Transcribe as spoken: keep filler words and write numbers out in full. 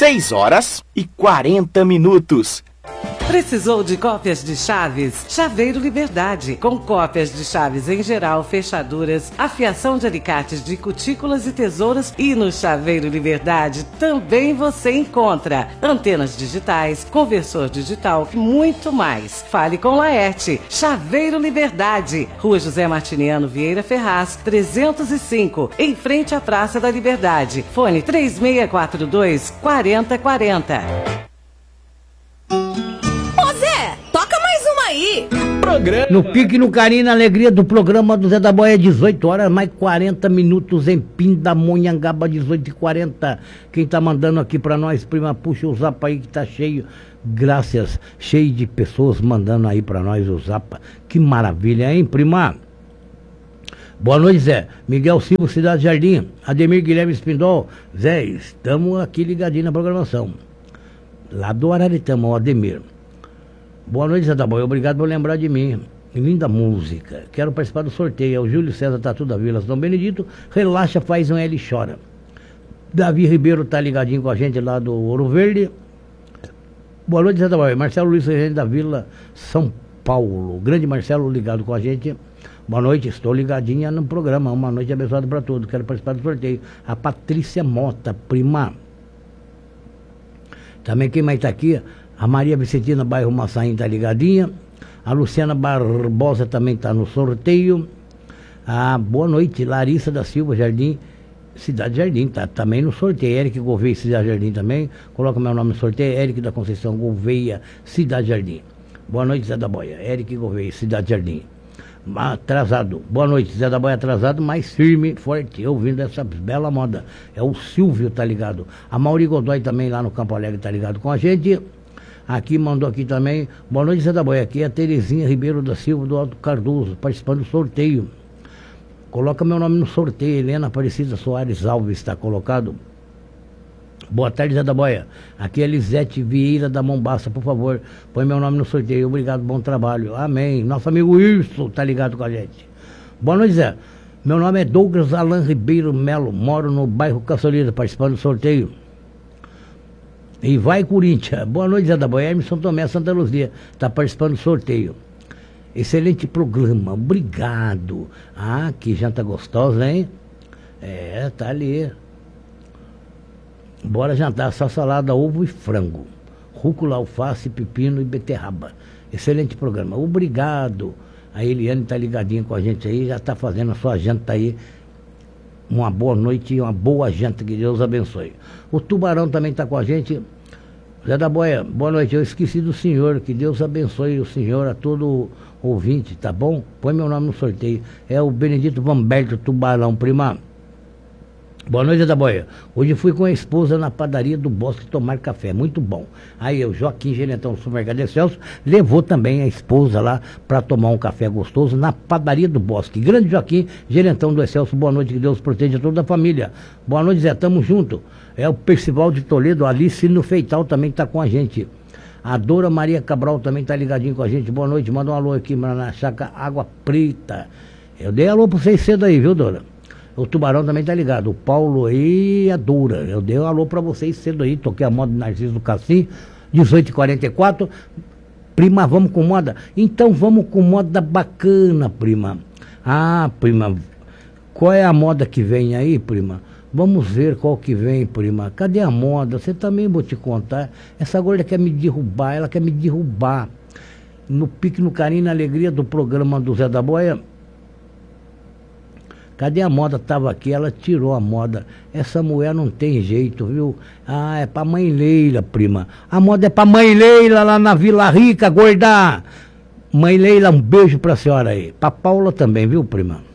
seis horas e quarenta minutos. Precisou de cópias de chaves? Chaveiro Liberdade, com cópias de chaves em geral, fechaduras, afiação de alicates de cutículas e tesouras, e no Chaveiro Liberdade também você encontra antenas digitais, conversor digital e muito mais. Fale com Laerte. Chaveiro Liberdade, Rua José Martiniano Vieira Ferraz, trezentos e cinco, em frente à Praça da Liberdade. Fone três seis quatro dois, quatro zero quatro zero. Programa. No pique, no carinho, na alegria do programa do Zé da Boia, dezoito horas, mais quarenta minutos em Pindamonhangaba, dezoito e quarenta. Quem tá mandando aqui pra nós, prima, puxa o zap aí que tá cheio. Graças, cheio de pessoas mandando aí pra nós o zap. Que maravilha, hein, prima? Boa noite, Zé. Miguel Silva, Cidade Jardim. Ademir Guilherme Espindol. Zé, estamos aqui ligadinho na programação. Lá do Araritama, o Ademir. Boa noite, Zé da Boia. Obrigado por lembrar de mim. Linda música. Quero participar do sorteio. É o Júlio César Tatu da Vila São Benedito. Relaxa, faz um L e chora. Davi Ribeiro tá ligadinho com a gente lá do Ouro Verde. Boa noite, Zé da Boia. Marcelo Luiz Regente da Vila São Paulo. Grande Marcelo ligado com a gente. Boa noite, estou ligadinha no programa. Uma noite abençoada para todos. Quero participar do sorteio. A Patrícia Mota, prima. Também quem mais tá aqui? A Maria Vicentina, bairro Massaim, tá ligadinha. A Luciana Barbosa também tá no sorteio. Ah, boa noite, Larissa da Silva Jardim, Cidade Jardim, tá também no sorteio. Eric Gouveia, Cidade Jardim também. Coloca meu nome no sorteio. Eric da Conceição Gouveia, Cidade Jardim. Boa noite, Zé da Boia. Eric Gouveia, Cidade Jardim. Atrasado. Boa noite, Zé da Boia atrasado, mas firme, forte, ouvindo essa bela moda. É o Silvio, tá ligado. A Mauri Godoy também lá no Campo Alegre tá ligado com a gente. Aqui mandou aqui também. Boa noite, Zé da Boia. Aqui é a Terezinha Ribeiro da Silva do Alto Cardoso, participando do sorteio. Coloca meu nome no sorteio. Helena Aparecida Soares Alves está colocado. Boa tarde, Zé da Boia. Aqui é Lisete Vieira da Mombaça, por favor, põe meu nome no sorteio. Obrigado, bom trabalho. Amém. Nosso amigo Irso tá ligado com a gente. Boa noite, Zé. Meu nome é Douglas Alan Ribeiro Melo, moro no bairro Caçolina, participando do sorteio. E vai, Corinthians. Boa noite, Zé da Boia. Hermes São Tomé, Santa Luzia. Está participando do sorteio. Excelente programa. Obrigado. Ah, que janta gostosa, hein? É, tá ali. Bora jantar. Só salada, ovo e frango. Rúcula, alface, pepino e beterraba. Excelente programa. Obrigado. A Eliane tá ligadinha com a gente aí. Já tá fazendo a sua janta aí. Uma boa noite e uma boa janta, que Deus abençoe. O Tubarão também está com a gente. Zé da Boia, boa noite. Eu esqueci do senhor, que Deus abençoe o senhor, a todo ouvinte, tá bom? Põe meu nome no sorteio. É o Benedito Vamberto Tubarão, prima. Boa noite, Zé da Boia. Hoje fui com a esposa na padaria do Bosque tomar café, muito bom. Aí o Joaquim Gerentão do Supermercado Excelso levou também a esposa lá para tomar um café gostoso na padaria do Bosque. Grande Joaquim Gerentão do Excelso, boa noite, que Deus proteja toda a família. Boa noite, Zé, tamo junto. É o Percival de Toledo, Alice no Feital também tá com a gente. A Dora Maria Cabral também tá ligadinho com a gente. Boa noite, manda um alô aqui na chácara Água Preta. Eu dei alô pra vocês cedo aí, viu, Dora? O Tubarão também tá ligado. O Paulo e a Dura. Eu dei um alô pra vocês cedo aí. Toquei a moda do Narciso do Cassim, dezoito e quarenta e quatro. Prima, vamos com moda? Então vamos com moda bacana, prima. Ah, prima, qual é a moda que vem aí, prima? Vamos ver qual que vem, prima. Cadê a moda? Você também vou te contar. Essa gorda quer me derrubar, ela quer me derrubar. No pique, no carinho, na alegria do programa do Zé da Boia. Cadê a moda? Tava aqui, ela tirou a moda. Essa mulher não tem jeito, viu? Ah, é pra mãe Leila, prima. A moda é pra mãe Leila lá na Vila Rica, gorda. Mãe Leila, um beijo pra senhora aí. Pra Paula também, viu, prima?